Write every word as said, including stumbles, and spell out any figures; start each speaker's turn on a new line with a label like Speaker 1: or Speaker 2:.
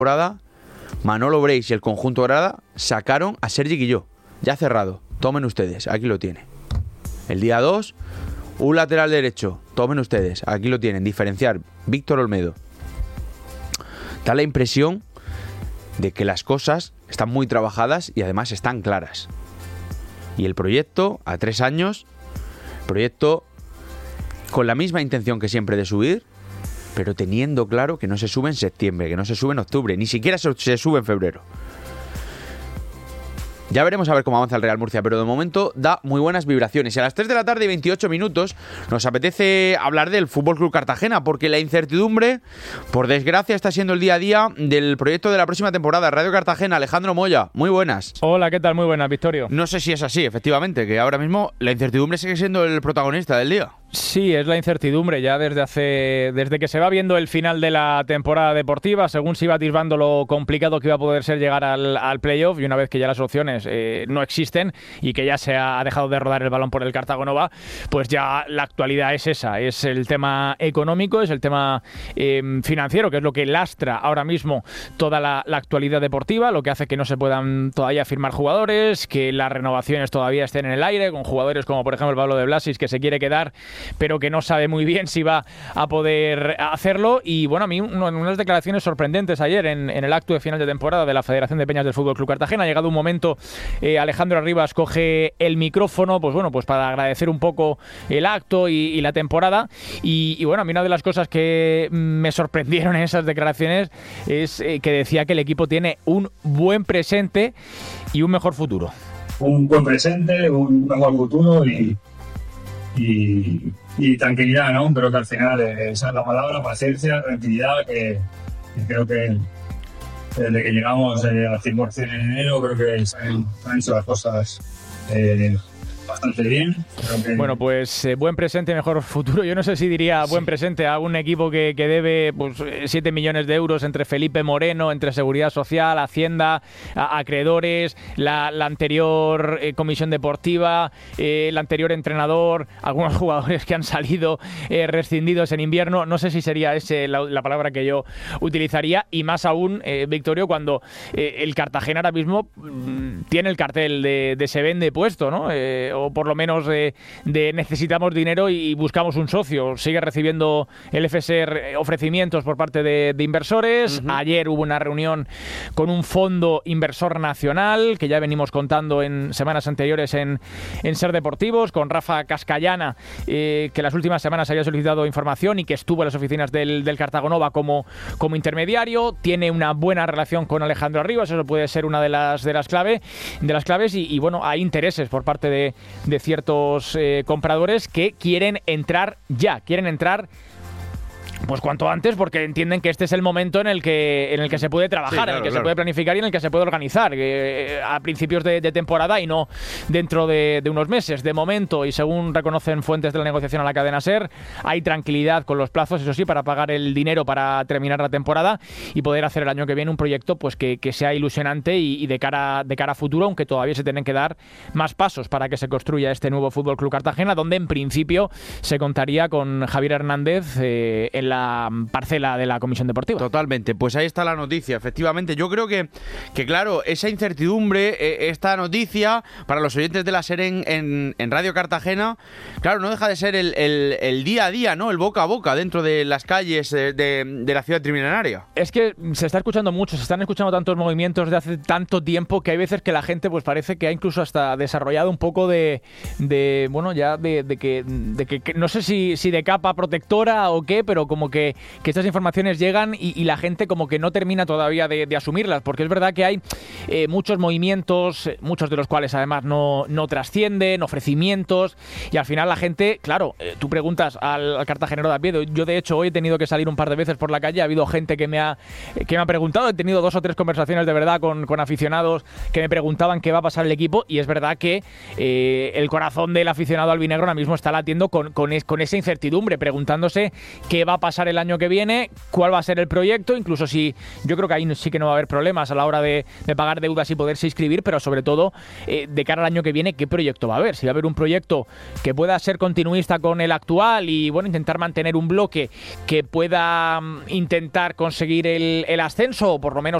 Speaker 1: temporada, Manolo Breis y el conjunto Grada sacaron a Sergi Guilló. Ya cerrado. Tomen ustedes, aquí lo tienen. El día dos, un lateral derecho. Tomen ustedes, aquí lo tienen. Diferenciar, Víctor Olmedo. Da la impresión de que las cosas están muy trabajadas y además están claras. Y el proyecto, a tres años, proyecto con la misma intención que siempre de subir, pero teniendo claro que no se sube en septiembre, que no se sube en octubre, ni siquiera se, se sube en febrero. Ya veremos a ver cómo avanza el Real Murcia, pero de momento da muy buenas vibraciones. Y a las tres de la tarde y veintiocho minutos nos apetece hablar del F C Cartagena, porque la incertidumbre, por desgracia, está siendo el día a día del proyecto de la próxima temporada. Radio Cartagena, Alejandro Moya, muy buenas.
Speaker 2: Hola, ¿qué tal? Muy buenas, Victorio.
Speaker 1: No sé si es así, efectivamente, que ahora mismo la incertidumbre sigue siendo el protagonista del día.
Speaker 2: Sí, es la incertidumbre ya desde hace desde que se va viendo el final de la temporada deportiva, según se iba atisbando lo complicado que iba a poder ser llegar al, al playoff, y una vez que ya las opciones eh, no existen y que ya se ha dejado de rodar el balón por el Cartagonova, pues ya la actualidad es esa, es el tema económico, es el tema eh, financiero, que es lo que lastra ahora mismo toda la, la actualidad deportiva, lo que hace que no se puedan todavía firmar jugadores, que las renovaciones todavía estén en el aire, con jugadores como por ejemplo el Pablo de Blasis, que se quiere quedar pero que no sabe muy bien si va a poder hacerlo. Y bueno, a mí unas declaraciones sorprendentes ayer en, en el acto de final de temporada de la Federación de Peñas del Fútbol Club Cartagena. Ha llegado un momento, eh, Alejandro Arribas coge el micrófono, pues bueno, pues para agradecer un poco el acto y, y la temporada. Y, y bueno, a mí una de las cosas que me sorprendieron en esas declaraciones es eh, que decía que el equipo tiene un buen presente y un mejor futuro.
Speaker 3: Un buen presente, un mejor futuro y Y, y tranquilidad, ¿no? Creo que al final esa es la palabra, paciencia, tranquilidad, que, que creo que desde que llegamos eh, al cien por ciento en enero creo que se han, han hecho las cosas eh, bastante bien. Que...
Speaker 2: Bueno, pues eh, buen presente y mejor futuro. Yo no sé si diría buen sí. presente a un equipo que, que debe pues siete millones de euros entre Felipe Moreno, entre Seguridad Social, Hacienda, a, acreedores, la, la anterior eh, comisión deportiva, eh, el anterior entrenador, algunos jugadores que han salido eh, rescindidos en invierno. No sé si sería esa la, la palabra que yo utilizaría, y más aún, eh, Victorio, cuando eh, el Cartagena ahora mismo mmm, tiene el cartel de, de se vende puesto, ¿no? Eh, o por lo menos de, de necesitamos dinero y buscamos un socio. Sigue recibiendo el F S R ofrecimientos por parte de, de inversores. Uh-huh. Ayer hubo una reunión con un fondo inversor nacional, que ya venimos contando en semanas anteriores en, en Ser Deportivos, con Rafa Cascallana, eh, que las últimas semanas había solicitado información y que estuvo en las oficinas del, del Cartagonova como, como intermediario. Tiene una buena relación con Alejandro Arribas, eso puede ser una de las, de las, clave, de las claves, y, y bueno, hay intereses por parte de de ciertos eh, compradores que quieren entrar ya, quieren entrar pues cuanto antes, porque entienden que este es el momento en el que en el que se puede trabajar, sí, claro, en el que claro. se puede planificar y en el que se puede organizar, que, eh, a principios de, de temporada y no dentro de, de unos meses. De momento, y según reconocen fuentes de la negociación a la cadena SER, hay tranquilidad con los plazos, eso sí, para pagar el dinero para terminar la temporada y poder hacer el año que viene un proyecto pues que, que sea ilusionante y, y de cara de cara a futuro, aunque todavía se tienen que dar más pasos para que se construya este nuevo Fútbol Club Cartagena, donde en principio se contaría con Javier Hernández eh, en la parcela de la Comisión Deportiva.
Speaker 1: Totalmente, pues ahí está la noticia, efectivamente. Yo creo que, que claro, esa incertidumbre, eh, esta noticia, para los oyentes de la SER en, en, en Radio Cartagena, claro, no deja de ser el, el, el día a día, ¿no? El boca a boca dentro de las calles de, de, de la ciudad triminaria.
Speaker 2: Es que se está escuchando mucho, se están escuchando tantos movimientos de hace tanto tiempo que hay veces que la gente pues parece que ha incluso hasta desarrollado un poco de, de bueno, ya de, de, que, de que, que no sé si, si de capa protectora o qué, pero como que, que estas informaciones llegan y, y la gente como que no termina todavía de, de asumirlas, porque es verdad que hay eh, muchos movimientos, muchos de los cuales además no, no trascienden, ofrecimientos, y al final la gente, claro, eh, tú preguntas al, al cartagenero de a pie. Yo de hecho hoy he tenido que salir un par de veces por la calle, ha habido gente que me ha, que me ha preguntado, he tenido dos o tres conversaciones de verdad con, con aficionados que me preguntaban qué va a pasar el equipo, y es verdad que eh, el corazón del aficionado albinegro ahora mismo está latiendo con, con, es, con esa incertidumbre, preguntándose qué va a pasar el año que viene, cuál va a ser el proyecto, incluso si yo creo que ahí sí que no va a haber problemas a la hora de, de pagar deudas y poderse inscribir, pero sobre todo eh, de cara al año que viene, ¿qué proyecto va a haber? Si va a haber un proyecto que pueda ser continuista con el actual y bueno, intentar mantener un bloque que pueda um, intentar conseguir el, el ascenso o por lo menos